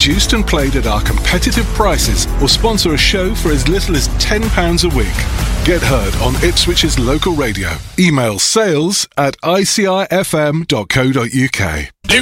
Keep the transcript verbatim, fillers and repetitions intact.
produced and played at our competitive prices or sponsor a show for as little as ten pounds a week. Get heard on Ipswich's local radio. Email sales at i c i f m dot co dot u k.